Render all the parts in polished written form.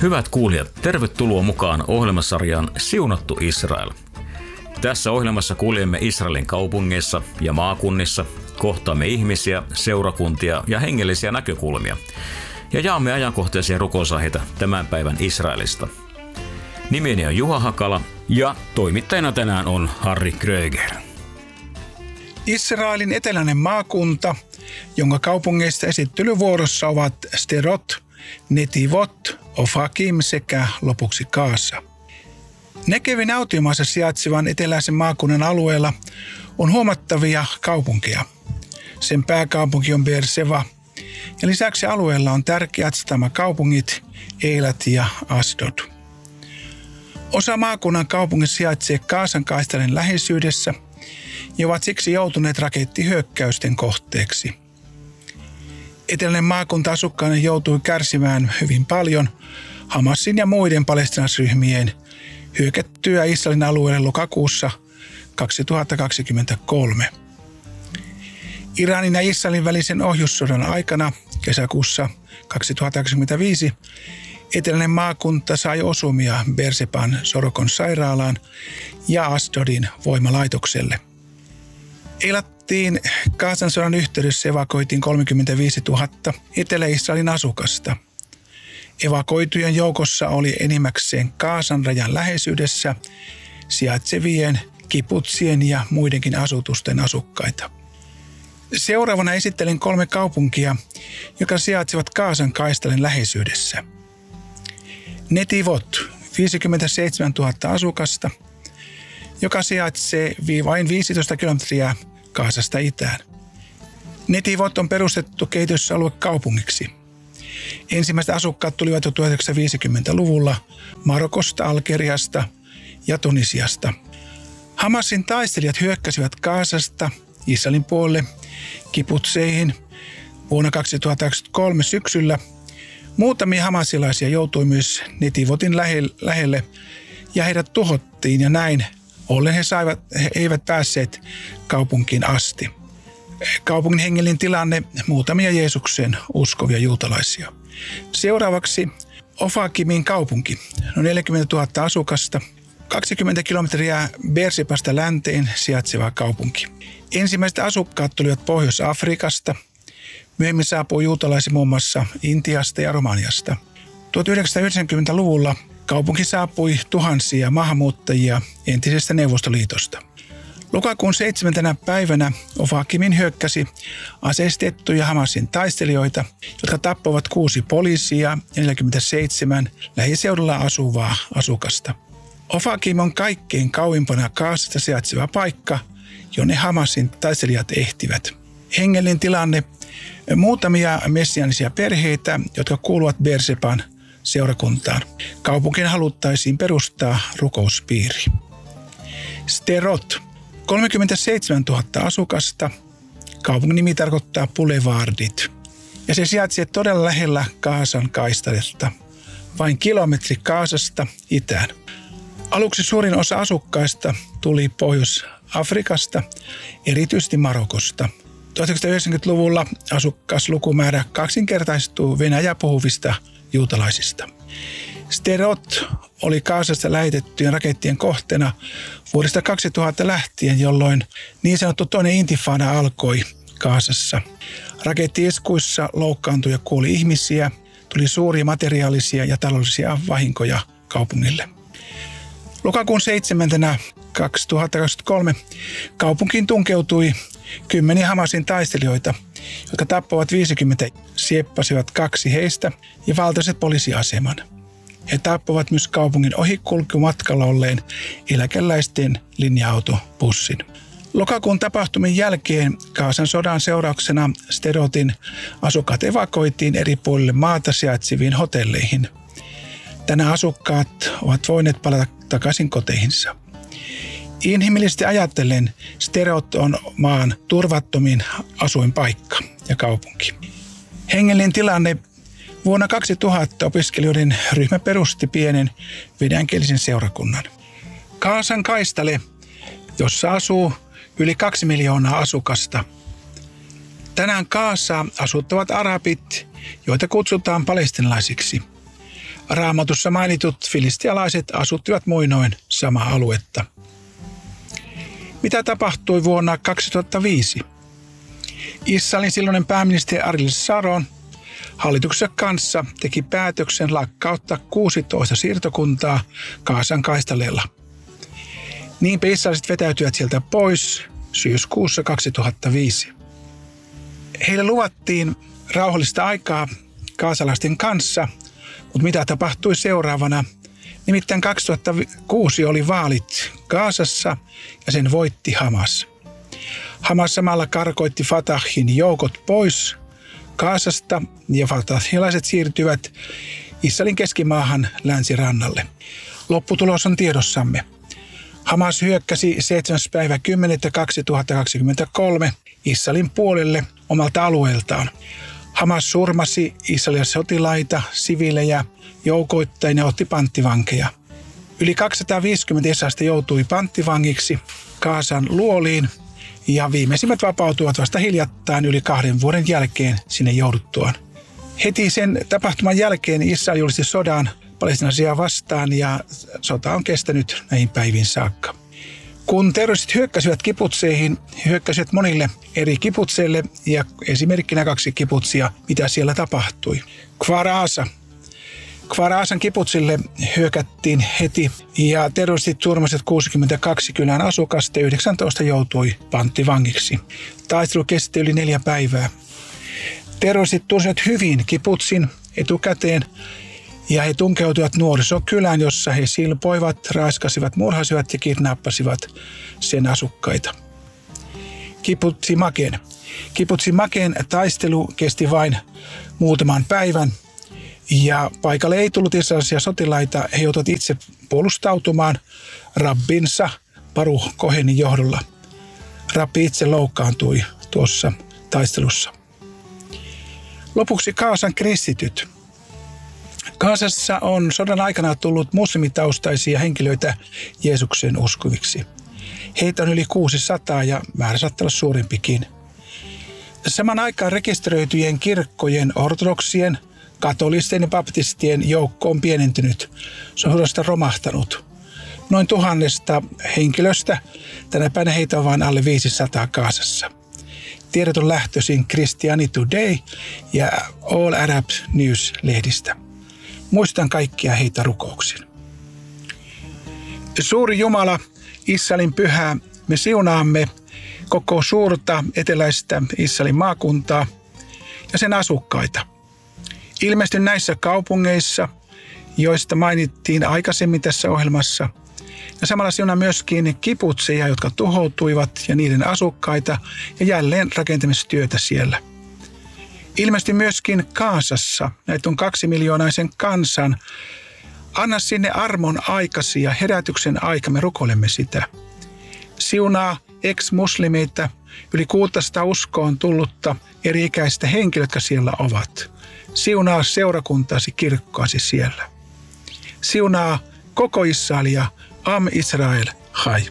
Hyvät kuulijat, tervetuloa mukaan ohjelmasarjaan Siunattu Israel. Tässä ohjelmassa kuljemme Israelin kaupungeissa ja maakunnissa, kohtaamme ihmisiä, seurakuntia ja hengellisiä näkökulmia ja jaamme ajankohtaisia rukousaiheita tämän päivän Israelista. Nimeni on Juha Hakala ja toimittajana tänään on Harri Kröger. Israelin eteläinen maakunta, jonka kaupungeista esittelyvuorossa ovat Sderot, Netivot, Ofakim sekä lopuksi Gaza. Negevin autiomaassa sijaitsevan eteläisen maakunnan alueella on huomattavia kaupunkeja. Sen pääkaupunki on Beersheva ja lisäksi alueella on tärkeät satamakaupungit Eilat ja Asdod. Osa maakunnan kaupungista sijaitsee Gazan kaistalin läheisyydessä ja ovat siksi joutuneet rakettihyökkäysten kohteeksi. Eteläinen maakunta asukkaana joutui kärsimään hyvin paljon Hamasin ja muiden palestiinalaisryhmien hyökättyä Israelin alueelle lokakuussa 2023. Iranin ja Israelin välisen ohjussodan aikana kesäkuussa 2025 eteläinen maakunta sai osumia Beersheban Sorokon sairaalaan ja Asdodin voimalaitokselle. Eilattiin Gazan sodan yhteydessä evakoitiin 35 000 Etelä-Israelin asukasta. Evakoitujen joukossa oli enimmäkseen Gazan rajan läheisyydessä sijaitsevien kibutsien ja muidenkin asutusten asukkaita. Seuraavana esittelen 3 kaupunkia, jotka sijaitsevat Gazan kaistalin läheisyydessä. Netivot, 57 000 asukasta, joka sijaitsee vain 15 kilometriä Gazasta itään. Netivot on perustettu kehitysaluekaupungiksi. Ensimmäiset asukkaat tulivat jo 1950-luvulla Marokosta, Algeriasta ja Tunisiasta. Hamasin taistelijat hyökkäsivät Gazasta Israelin puolelle kibutseihin vuonna 2023 syksyllä. Muutamia hamasilaisia joutui myös Netivotin lähelle ja heidät tuhottiin ja näin ollen he eivät päässeet kaupunkiin asti. Kaupungin hengellinen tilanne muutamia Jeesuksen uskovia juutalaisia. Seuraavaksi Ofakimin kaupunki, noin 40 000 asukasta, 20 kilometriä Beershebasta länteen sijaitseva kaupunki. Ensimmäiset asukkaat tulivat Pohjois-Afrikasta. Myöhemmin saapui juutalaisia muun muassa Intiasta ja Romaniasta. 1990-luvulla kaupunki saapui tuhansia maahanmuuttajia entisestä Neuvostoliitosta. Lokakuun 7. päivänä Ofakimin hyökkäsi aseistettuja Hamasin taistelijoita, jotka tappoivat 6 poliisia ja 47 lähiseudulla asuvaa asukasta. Ofakim on kaikkein kauimpana Gazasta sijaitseva paikka, jonne Hamasin taistelijat ehtivät. Hengellinen tilanne: muutamia messiaanisia perheitä, jotka kuuluvat Beersheban seurakuntaan. Kaupunkiin haluttaisiin perustaa rukouspiiri. Sderot, 37 000 asukasta. Kaupungin nimi tarkoittaa boulevardit. Ja se sijaitsee todella lähellä Gazan kaistalista, vain kilometri Gazasta itään. Aluksi suurin osa asukkaista tuli Pohjois-Afrikasta, erityisesti Marokosta. 1990-luvulla asukaslukumäärä kaksinkertaistuu Venäjää puhuvista juutalaisista. Sderot oli Gazasta lähetettyjen rakettien kohteena vuodesta 2000 lähtien, jolloin niin sanottu toinen intifada alkoi Gazassa. Rakettiiskuissa loukkaantui ja kuoli ihmisiä, tuli suuria materiaalisia ja taloudellisia vahinkoja kaupungille. Lokakuun 7. 2023 kaupunkiin tunkeutui 10 Hamasin taistelijoita, jotka tappoivat 50, sieppasivat 2 heistä ja valtasivat poliisiaseman. He tappoivat myös kaupungin ohikulkumatkalla olleen eläkeläisten linja-autobussin. Lokakuun tapahtumien jälkeen Gazan sodan seurauksena Sderotin asukkaat evakoitiin eri puolille maata sijaitseviin hotelleihin. Tänään asukkaat ovat voineet palata takaisin koteihinsa. Inhimillisesti ajatellen Sderot on maan turvattomin asuinpaikka ja kaupunki. Hengellinen tilanne: vuonna 2000 opiskelijoiden ryhmä perusti pienen venäjänkielisen seurakunnan. Gazan kaistale, jossa asuu yli 2 miljoonaa asukasta. Tänään Gazaa asuttavat arabit, joita kutsutaan palestiinalaisiksi. Raamatussa mainitut filistialaiset asuttivat muinoin samaa aluetta. Mitä tapahtui vuonna 2005? Israelin silloinen pääministeri Ariel Sharon hallituksen kanssa teki päätöksen lakkauttaa 16 siirtokuntaa Gazan kaistaleella. Niinpä israeliset vetäytyivät sieltä pois syyskuussa 2005. Heille luvattiin rauhallista aikaa gazalaisten kanssa, mutta mitä tapahtui seuraavana? Nimittäin 2006 oli vaalit Gazassa ja sen voitti Hamas. Hamas samalla karkoitti Fatahin joukot pois Gazasta ja fatahilaiset siirtyivät Israelin keskimaahan länsirannalle. Lopputulos on tiedossamme. Hamas hyökkäsi 7.10.2023 Israelin puolelle omalta alueeltaan. Hamas surmasi Israelin sotilaita, siviilejä joukoittain ja otti panttivankeja. Yli 250 israelista joutui panttivangiksi Gazan luoliin ja viimeisimmät vapautuvat vasta hiljattain yli 2 vuoden jälkeen sinne jouduttuaan. Heti sen tapahtuman jälkeen Israel julisti sodan palestiinalaisia vastaan ja sota on kestänyt näihin päiviin saakka. Kun terroristit hyökkäsivät kibutseihin, he hyökkäsivät monille eri kibutseille ja esimerkkinä 2 kibutsia, mitä siellä tapahtui. Kfar Azan kibutsille hyökättiin heti ja terroristit surmasivat 62 kylän asukasta ja 19 joutui panttivangiksi. Taistelu kesti yli 4 päivää. Terroristit tunsivat hyvin kibutsin etukäteen ja he tunkeutuivat nuorisokylään, jossa he silpoivat, raiskasivat, murhasivat ja kidnappasivat sen asukkaita. Kibutsi Maken taistelu kesti vain muutaman päivän ja paikalle ei tullut israelisia sotilaita. He joutuivat itse puolustautumaan rabbinsa Baruch Kohenin johdolla. Rabbi itse loukkaantui tuossa taistelussa. Lopuksi Gazan kristityt. Gazassa on sodan aikana tullut muslimitaustaisia henkilöitä Jeesuksen uskoviksi. Heitä on yli 600 ja määrä saattaa olla suurempikin. Saman aikaan rekisteröityjen kirkkojen, ortodoksien, katolisten ja baptistien joukko on pienentynyt. Se on sodasta romahtanut. Noin 1000 henkilöstä, tänä päivänä heitä on vain alle 500 Gazassa. Tiedot on lähtöisin Christianity Today ja All Arab News-lehdistä. Muistan kaikkia heitä rukouksin. Suuri Jumala, Israelin pyhä, me siunaamme koko suurta eteläistä Israelin maakuntaa ja sen asukkaita. Ilmeisesti näissä kaupungeissa, joista mainittiin aikaisemmin tässä ohjelmassa, ja samalla siunaa myöskin kibutseja, jotka tuhoutuivat ja niiden asukkaita ja jälleen rakentamistyötä siellä. Ilmeisesti myöskin Gazassa, näitä on 2 miljoonaisen kansan. Anna sinne armon aikasi ja herätyksen aika, me rukoilemme sitä. Siunaa ex-muslimeita, yli 600 uskoon tullutta eri-ikäistä henkilöitä, jotka siellä ovat. Siunaa seurakuntaasi, kirkkoasi siellä. Siunaa koko Israelia, Am Israel, Chai.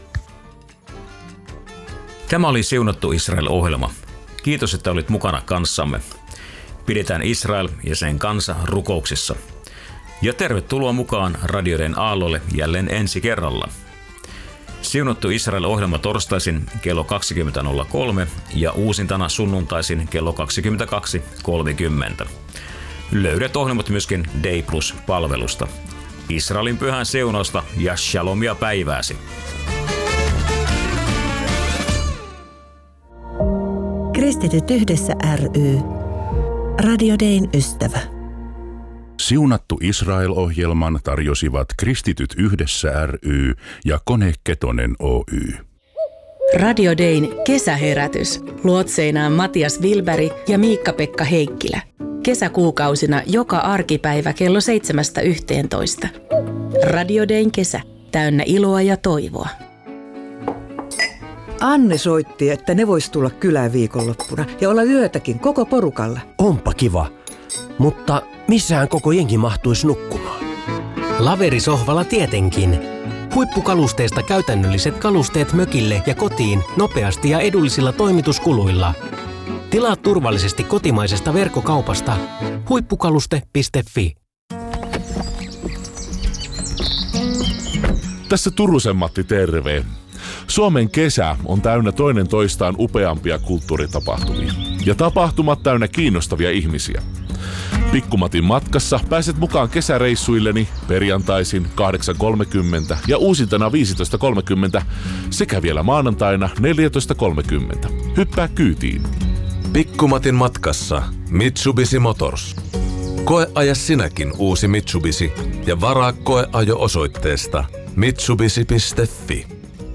Tämä oli Siunattu Israel-ohjelma. Kiitos, että olit mukana kanssamme. Pidetään Israel ja sen kansa rukouksissa. Ja tervetuloa mukaan Radio Dayn aallolle jälleen ensi kerralla. Siunattu Israel-ohjelma torstaisin kello 20.03 ja uusintana sunnuntaisin kello 22.30. Löydät ohjelmat myöskin Day Plus-palvelusta. Israelin pyhän siunausta ja shalomia päivääsi. Kristityt yhdessä ry. Radio Dayn ystävä. Siunattu Israel-ohjelman tarjosivat Kristityt yhdessä ry ja Kone Ketonen Oy. Radio Dayn kesäherätys. Luotseinaan Matias Wilberg ja Miikka-Pekka Heikkilä. Kesäkuukausina joka arkipäivä kello 7–11. Radio Dayn kesä. Täynnä iloa ja toivoa. Anne soitti, että ne vois tulla kylään viikonloppuna ja olla yötäkin koko porukalla. Onpa kiva, mutta missähän koko jengi mahtuisi nukkumaan? Laverisohvalla tietenkin. Huippukalusteista käytännölliset kalusteet mökille ja kotiin nopeasti ja edullisilla toimituskuluilla. Tilaa turvallisesti kotimaisesta verkkokaupasta huippukaluste.fi. Tässä Turusen Matti, terve. Suomen kesä on täynnä toinen toistaan upeampia kulttuuritapahtumia. Ja tapahtumat täynnä kiinnostavia ihmisiä. Pikkumatin matkassa pääset mukaan kesäreissuilleni perjantaisin 8.30 ja uusintana 15.30 sekä vielä maanantaina 14.30. Hyppää kyytiin. Pikkumatin matkassa Mitsubishi Motors. Koeaja sinäkin uusi Mitsubishi ja varaa koeajo osoitteesta mitsubishi.fi.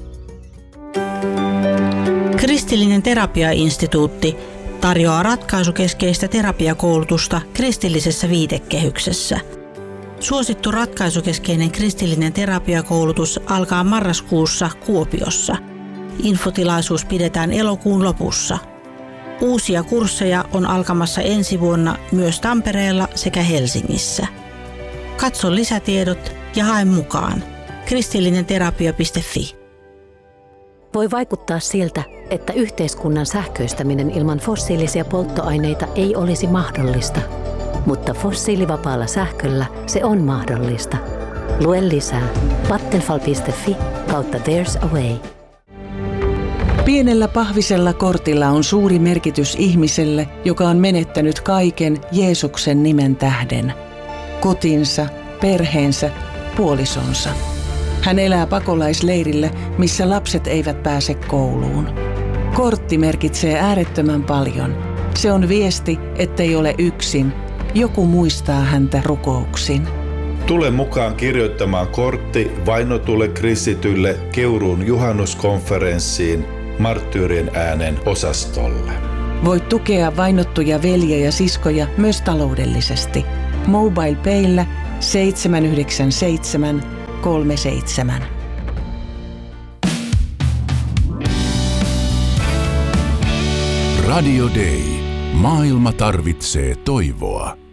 Kristillinen terapiainstituutti tarjoaa ratkaisukeskeistä terapiakoulutusta kristillisessä viitekehyksessä. Suosittu ratkaisukeskeinen kristillinen terapiakoulutus alkaa marraskuussa Kuopiossa. Infotilaisuus pidetään elokuun lopussa. Uusia kursseja on alkamassa ensi vuonna myös Tampereella sekä Helsingissä. Katso lisätiedot ja hae mukaan. kristillinenterapia.fi. Voi vaikuttaa siltä, että yhteiskunnan sähköistäminen ilman fossiilisia polttoaineita ei olisi mahdollista. Mutta fossiilivapaalla sähköllä se on mahdollista. Lue lisää vattenfall.fi/there's a way. Pienellä pahvisella kortilla on suuri merkitys ihmiselle, joka on menettänyt kaiken Jeesuksen nimen tähden. Kotinsa, perheensä, puolisonsa. Hän elää pakolaisleirillä, missä lapset eivät pääse kouluun. Kortti merkitsee äärettömän paljon. Se on viesti, ettei ole yksin. Joku muistaa häntä rukouksin. Tule mukaan kirjoittamaan kortti vainotulle kristitylle Keuruun juhannuskonferenssiin Marttyyrien äänen osastolle. Voit tukea vainottuja veljiä ja siskoja myös taloudellisesti. MobilePayllä 79737. Radio Day. Maailma tarvitsee toivoa.